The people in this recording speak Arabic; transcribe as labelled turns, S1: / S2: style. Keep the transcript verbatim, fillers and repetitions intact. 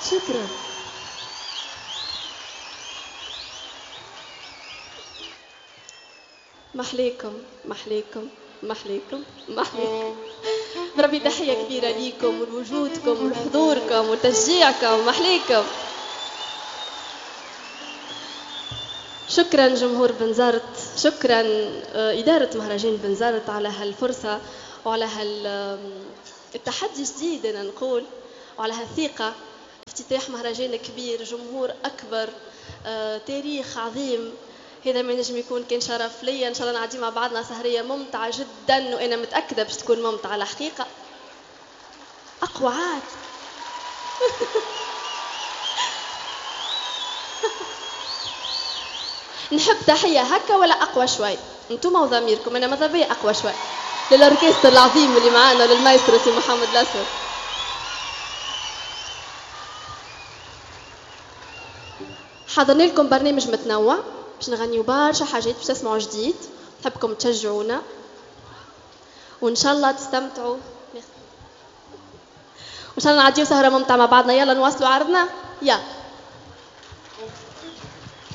S1: شكرا. محليكم محليكم محليكم محليكم. بربي تحية كبيرة ليكم ولوجودكم ولحضوركم وتشجيعكم. محليكم. شكرا جمهور بنزرت، شكرا إدارة مهرجان بنزرت على هالفرصة وعلى هالتحدي الجديد أنا نقول، وعلى هالثقة. افتتاح مهرجان كبير، جمهور أكبر، آه، تاريخ عظيم. هذا ما نجم يكون كان شرف ليا. إن شاء الله نعدي مع بعضنا سهرية ممتعة جدا، وأنا متأكدة باش تكون ممتعة الحقيقة. أقوى عاد. نحب تحية هكا ولا أقوى شوي؟ انتم وضميركم. أنا ماذا بيا أقوى شوي للأوركستر العظيم اللي معانا، للمايسترو سي محمد الأسود. حضرنا لكم برنامج متنوع باش نغنيو برشا حاجات، باش تسمعوا جديد. نحبكم تشجعونا وإن شاء الله تستمتعوا، وإن شاء الله نعديو سهرة ممتعة مع بعضنا. يلا نواصلوا عرضنا. يلا